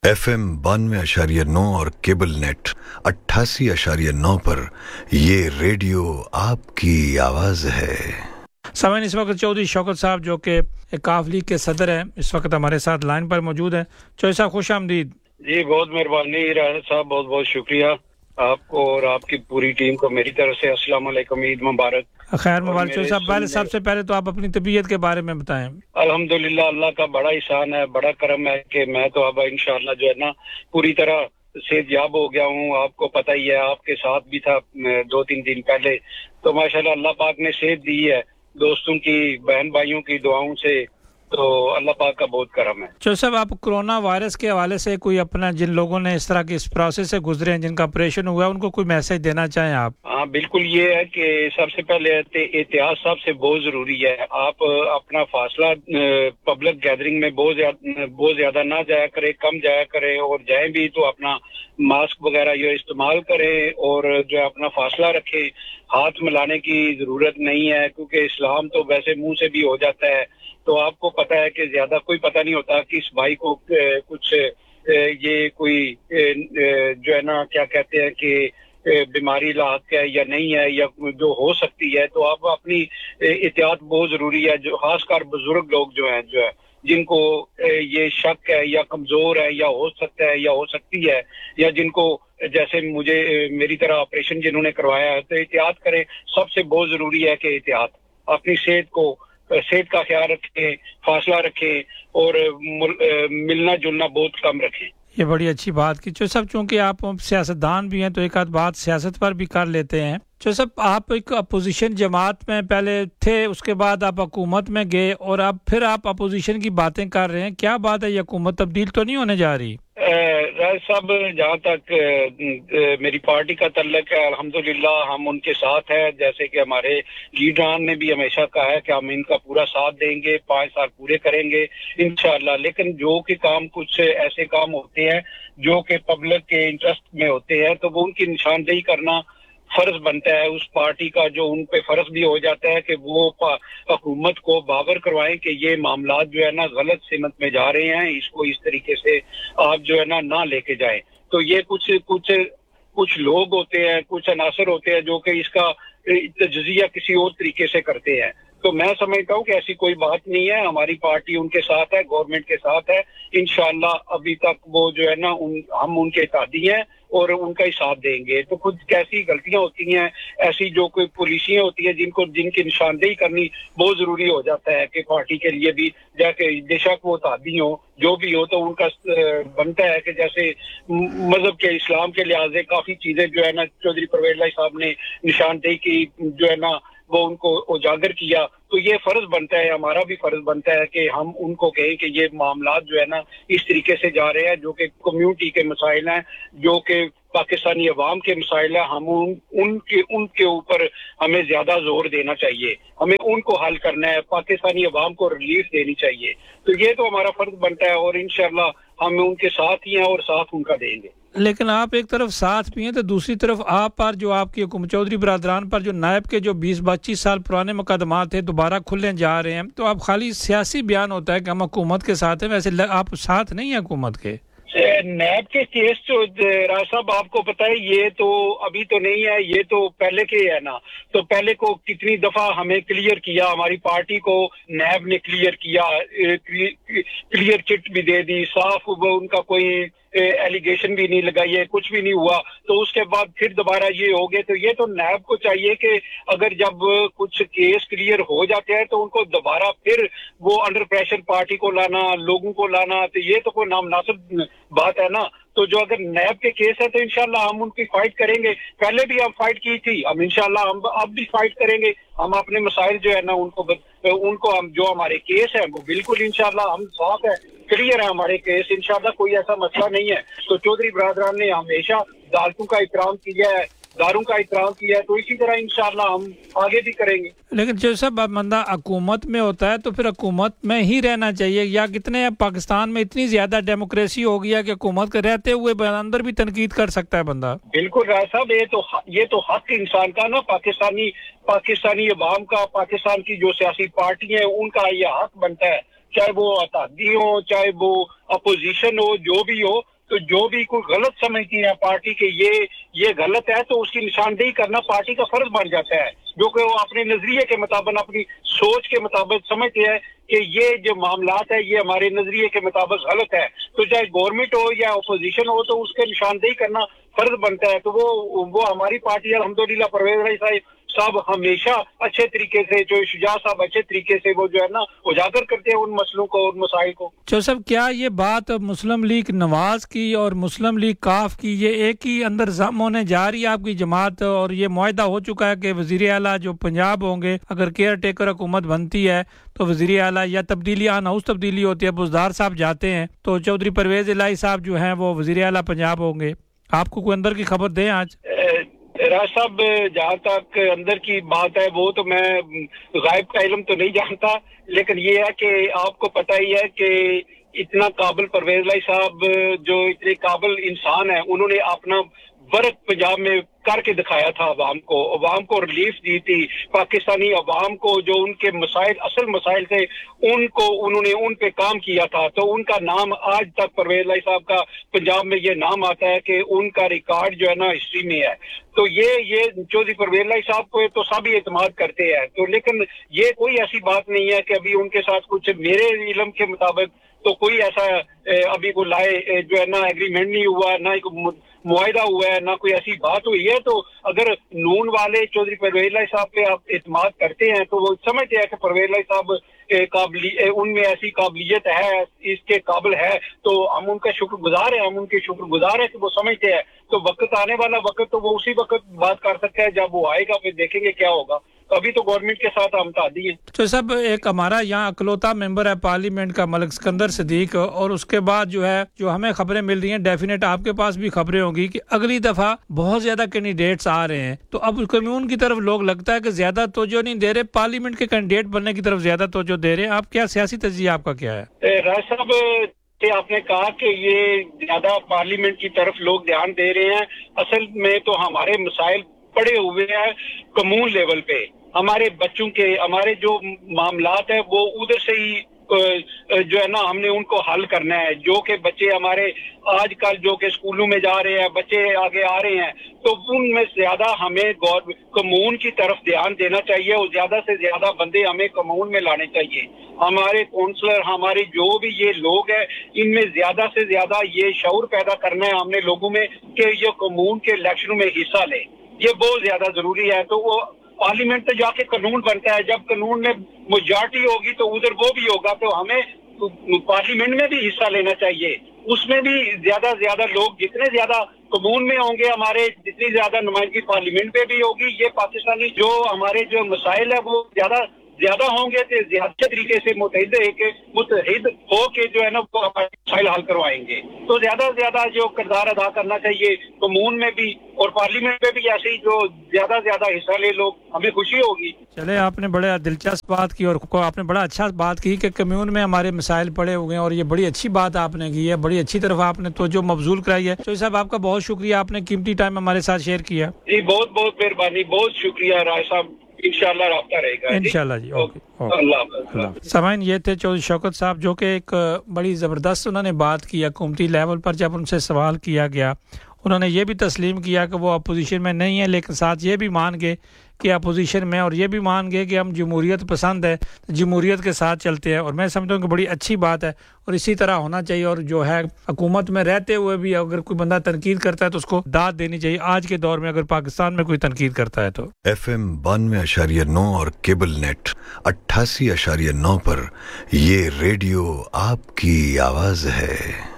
FM 92.9 और cable net 88.9 पर ये रेडियो आपकी आवाज है। सामने इस वक्त चौधरी शौकत साहब जो कि काफ लीग के सदर हैं इस वक्त हमारे साथ लाइन पर मौजूद हैं। चौधरी साहब खुश आमदीद। जी बहुत मेहरबानी राहत साहब, बहुत बहुत शुक्रिया आपको और आपकी पूरी टीम को मेरी तरफ से अस्सलाम वालेकुम, ईद मुबारक। खैर मुबारक। चौधरी साहब पहले सबसे पहले तो आप अपनी तबीयत के बारे में बताएं। अल्हम्दुलिल्लाह अल्लाह का बड़ा एहसान है, बड़ा करम है कि मैं तो अब इंशाअल्लाह जो है ना पूरी तरह सेहतयाब हो गया हूँ। आपको पता ही है, आपके साथ भी था 2-3 दिन पहले, तो माशाल्लाह अल्लाह पाक ने सेहत दी है दोस्तों की, बहन भाइयों की दुआओं से, तो अल्लाह पाक का बहुत करम है। चौधरी साहब आप कोरोना वायरस के हवाले से कोई अपना, जिन लोगों ने इस तरह की इस प्रोसेस से गुजरे हैं, जिनका ऑपरेशन हुआ है, उनको कोई मैसेज देना चाहें आप? हाँ बिल्कुल, ये है कि सबसे पहले एहतियात सबसे बहुत जरूरी है। आप अपना फासला पब्लिक गैदरिंग में बहुत ज्यादा ना जाया करें, कम जाया करें, और जाए भी तो अपना मास्क वगैरह ये इस्तेमाल करें और जो अपना फासला रखें। हाथ मिलाने की जरूरत नहीं है क्योंकि इस्लाम तो वैसे मुंह से भी हो जाता है, तो आपको पता है कि ज्यादा कोई पता नहीं होता कि इस भाई को कुछ ये कोई जो है ना क्या कहते हैं कि बीमारी लाक है या नहीं है, या जो हो सकती है, तो आप अपनी एहतियात बहुत जरूरी है। जो खासकर बुजुर्ग लोग जो है जिनको ये शक है या कमजोर है या हो सकता है या हो सकती है, या जिनको जैसे मेरी तरह ऑपरेशन जिन्होंने करवाया है, तो एहतियात करें। सबसे बहुत जरूरी है कि एहतियात, अपनी सेहत का ख्याल रखें, फासला रखें और मिलना जुलना बहुत कम रखें। ये बड़ी अच्छी बात की। चौधरी साहब चूंकि आप सियासतदान भी हैं तो एक आध बात सियासत पर भी कर लेते हैं। चौधरी साहब आप एक अपोजिशन जमात में पहले थे, उसके बाद आप हुकूमत में गए और अब फिर आप अपोजिशन की बातें कर रहे हैं, क्या बात है? ये हुकूमत तब्दील तो नहीं होने जा रही? राज साहब, जहाँ तक मेरी पार्टी का तल्लक है, अल्हम्दुलिल्लाह हम उनके साथ हैं। जैसे कि हमारे लीडरान ने भी हमेशा कहा है कि हम इनका पूरा साथ देंगे, 5 साल पूरे करेंगे इंशाअल्लाह। लेकिन जो कि काम, कुछ ऐसे काम होते हैं जो कि पब्लिक के इंटरेस्ट में होते हैं, तो वो उनकी निशानदेही करना फर्ज बनता है उस पार्टी का। जो उन पे फर्ज भी हो जाता है कि वो हुकूमत को बावर करवाएं कि ये मामला जो है ना गलत सिमत में जा रहे हैं, इसको इस तरीके से आप जो है ना लेके जाएं। तो ये कुछ लोग होते हैं, कुछ अनासर होते हैं जो कि इसका तजजिया किसी और तरीके से करते हैं। तो मैं समझता हूँ कि ऐसी कोई बात नहीं है, हमारी पार्टी उनके साथ है, गवर्नमेंट के साथ है इंशाअल्लाह। अभी तक वो जो है ना हम उनके तादी हैं और उनका ही साथ देंगे। तो कुछ कैसी गलतियां होती हैं, ऐसी जो कोई पॉलिसियां होती हैं जिनकी निशानदेही करनी बहुत जरूरी हो जाता है कि पार्टी के लिए भी, जाके बेशक वो तादी हो जो भी हो, तो उनका बनता है कि जैसे मजहब के, इस्लाम के लिहाज से काफी चीजें जो है ना चौधरी परवेज लाई साहब ने निशानदेही की, जो है ना वो उनको उजागर किया। तो ये फर्ज बनता है, हमारा भी फर्ज बनता है कि हम उनको कहें कि ये मामला जो है ना इस तरीके से जा रहे हैं, जो कि कम्युनिटी के मसाइल हैं, जो कि पाकिस्तानी अवाम के मसाइल हैं। हम उनके ऊपर हमें ज्यादा जोर देना चाहिए, हमें उनको हल करना है, पाकिस्तानी अवाम को रिलीफ देनी चाहिए। तो ये तो हमारा फर्ज बनता है और इंशाअल्लाह हम उनके साथ ही हैं और साथ उनका देंगे। लेकिन आप एक तरफ साथ भी हैं तो दूसरी तरफ आप पर जो आपकी हुकूमत, चौधरी बरादरान पर जो नायब के जो 20-25 साल पुराने मुकदमात थे दोबारा खुलने जा रहे हैं, तो आप खाली सियासी बयान होता है कि हम हुकूमत के साथ हैं, वैसे आप साथ नहीं है हुकूमत के। नैब के केस तो राज साहब आपको पता है, ये तो अभी तो नहीं है, ये तो पहले के है ना। तो पहले को कितनी दफा हमें क्लियर किया, हमारी पार्टी को नैब ने क्लियर किया, क्लियर चिट भी दे दी, साफ उनका कोई एलिगेशन भी नहीं लगाई है, कुछ भी नहीं हुआ। तो उसके बाद फिर दोबारा ये हो गए। तो ये तो नैब को चाहिए कि अगर जब कुछ केस क्लियर हो जाते हैं तो उनको दोबारा फिर वो अंडर प्रेशर पार्टी को लाना, लोगों को लाना, तो ये तो कोई नामुनासिब बात है ना। तो जो अगर नैब के केस है तो इंशाल्लाह हम उनकी फाइट करेंगे। पहले भी हम फाइट की थी, हम इंशाल्लाह हम अब भी फाइट करेंगे। हम अपने मसाइल जो है ना उनको हम जो हमारे केस है वो बिल्कुल इंशाल्लाह हम साफ है, क्लियर है हमारे केस, इंशाल्लाह कोई ऐसा मसला नहीं है। तो चौधरी बरादरान ने हमेशा अदालतों का एहतराम किया है, दारों का एहतराम किया है, तो इसी तरह इंशाल्लाह हम आगे भी करेंगे। लेकिन जो सब बंदा हुकूमत में होता है तो फिर हुकूमत में ही रहना चाहिए, या कितने पाकिस्तान में इतनी ज्यादा डेमोक्रेसी हो गया कि हुकूमत के रहते हुए अंदर भी तनकीद कर सकता है बंदा। बिल्कुल राय साहब, ये तो हक इंसान का ना, पाकिस्तानी अवाम का, पाकिस्तान की जो सियासी पार्टी है उनका ये हक बनता है, चाहे वो अतादी हो, चाहे वो अपोजिशन हो, जो भी हो, तो जो भी कोई गलत समझती है पार्टी के ये गलत है, तो उसकी निशानदेही करना पार्टी का फर्ज बन जाता है, जो कि वो अपने नजरिए के मुताबिक, अपनी सोच के मुताबिक समझते हैं कि ये जो मामलात है ये हमारे नजरिए के मुताबिक गलत है। तो चाहे गवर्नमेंट हो या अपोजिशन हो, तो उसके निशानदेही करना फर्ज बनता है। तो वो हमारी पार्टी अल्हम्दुलिल्लाह परवेज भाई साहब हमेशा अच्छे तरीके से, जो शुजा साहब अच्छे तरीके से वो जो है ना उजागर करते हैं उन मसलों को, उन मसाइल को। जो साहब, क्या ये बात मुस्लिम लीग नवाज की और मुस्लिम लीग काफ की ये एक ही अंदर जम होने जा रही है आपकी जमात, और ये मुआहदा हो चुका है कि वजीर आला जो पंजाब होंगे, अगर केयर टेकर हुकूमत बनती है तो वजीर आला या तब्दीली आन हाउस तब्दीली होती है, बुज़दार साहब जाते हैं तो चौधरी परवेज इलाही साहब जो हैं वो वजीर आला पंजाब होंगे? आपको कोई अंदर की खबर दें आज? राज साहब, जहाँ तक अंदर की बात है वो तो मैं गायब का इल्म तो नहीं जानता, लेकिन ये है कि आपको पता ही है कि इतना काबिल परवेज इलाही साहब, जो इतने काबिल इंसान है, उन्होंने अपना वर्क पंजाब में करके दिखाया था। अवाम को रिलीफ दी थी, पाकिस्तानी अवाम को जो उनके मसाइल, असल मसाइल थे, उन्होंने उन पे काम किया था। तो उनका नाम आज तक परवेज इलाही साहब का पंजाब में ये नाम आता है कि उनका रिकॉर्ड जो है ना हिस्ट्री में है। तो ये चौधरी परवेज इलाही साहब को तो सभी एतमाद करते हैं, तो लेकिन ये कोई ऐसी बात नहीं है कि अभी उनके साथ कुछ, मेरे इल्म के मुताबिक तो कोई ऐसा अभी को लाए जो है ना एग्रीमेंट नहीं हुआ, ना एक मुआहिदा हुआ है, ना कोई ऐसी बात हुई है। तो अगर नून वाले चौधरी परवेज इलाही साहब पे आप एतमाद करते हैं तो वो समझते हैं कि परवेज इलाही साहब उनमें ऐसी काबिलियत है, इसके काबिल है, तो हम उनका शुक्रगुजार हैं, हम उनके शुक्रगुजार हैं कि वो समझते हैं। तो वक्त आने वाला वक्त तो वो उसी वक्त बात कर सकते हैं जब वो आएगा, फिर देखेंगे क्या होगा। अभी तो गवर्नमेंट के साथ हम तादी हैं। तो सब एक हमारा यहाँ अकलौता मेंबर है पार्लियामेंट का मलिक सिकंदर सिद्दीक, और उसके बाद जो है जो हमें खबरें मिल रही हैं, डेफिनेट आपके पास भी खबरें होंगी कि अगली दफा बहुत ज्यादा कैंडिडेट्स आ रहे हैं, तो अब कम्यून की तरफ लोग लगता है कि ज्यादा तवज्जो नहीं दे रहे, पार्लियामेंट के कैंडिडेट बनने की तरफ ज्यादा तवज्जो दे रहे हैं। आप क्या सियासी तजज़िया आपका क्या है? राज साहब, आपने कहा कि ये ज्यादा पार्लियामेंट की तरफ लोग ध्यान दे रहे हैं, असल में तो हमारे मसाइल पड़े हुए हैं कम्यून लेवल पे। हमारे बच्चों के, हमारे जो मामलात है वो उधर से ही जो है ना हमने उनको हल करना है। जो कि बच्चे हमारे आजकल जो कि स्कूलों में जा रहे हैं, बच्चे आगे आ रहे हैं, तो उनमें ज्यादा हमें कम्यून की तरफ ध्यान देना चाहिए और ज्यादा से ज्यादा बंदे हमें कम्यून में लाने चाहिए। हमारे काउंसलर, हमारे जो भी ये लोग हैं, इनमें ज्यादा से ज्यादा ये शऊर पैदा करना है हमने लोगों में कि ये कम्यून के इलेक्शनों में हिस्सा लें। ये बहुत ज्यादा जरूरी है। तो वो पार्लियामेंट तो जाके कानून बनता है, जब कानून में मेजॉरिटी होगी तो उधर वो भी होगा, तो हमें पार्लियामेंट में भी हिस्सा लेना चाहिए। उसमें भी ज्यादा लोग, जितने ज्यादा कानून में होंगे हमारे, जितनी ज्यादा नुमाइंदगी पार्लियामेंट पे भी होगी। ये पाकिस्तानी जो हमारे जो मसाइल है वो ज्यादा होंगे तो ज्यादा तरीके से मुतहिद हो के जो है ना वो हमारे मसाइल हल करवाएंगे। तो ज्यादा जो किरदार अदा करना चाहिए कम्यून में भी और पार्लियामेंट में भी, ऐसे ही जो ज्यादा हिस्सा ले लोग, हमें खुशी होगी। चले, आपने बड़ा दिलचस्प बात की और आपने बड़ा अच्छा बात की कि कम्यून में हमारे मसाइल पड़े हुए हैं, और ये बड़ी अच्छी बात आपने की है, बड़ी अच्छी तरफ आपने तो जो मबजूल कराई है। तो साहब आपका बहुत शुक्रिया, आपने कीमती टाइम हमारे साथ शेयर किया। जी बहुत मेहरबानी, बहुत शुक्रिया राय साहब। इंशाल्लाह राब्ता रहेगा। इंशाल्लाह जी, ओके। सामाइन, ये थे चौधरी शौकत साहब, जो कि एक बड़ी ज़बरदस्त उन्होंने बात की हुकूमती लेवल पर। जब उनसे सवाल किया गया, उन्होंने ये भी तस्लीम किया कि वो अपोजिशन में नहीं है, लेकिन साथ ये भी मान गए कि अपोजिशन में, और ये भी मान गए कि हम जमहूरियत पसंद है, जमहूरियत के साथ चलते हैं। और मैं समझता हूँ कि बड़ी अच्छी बात है और इसी तरह होना चाहिए। और जो है हुकूमत में रहते हुए भी अगर कोई बंदा तनकीद करता है तो उसको दाद देनी चाहिए, आज के दौर में अगर पाकिस्तान में कोई तनकीद करता है तो। FM 92.9 और केबल नेट 88.9 पर ये रेडियो आपकी आवाज है।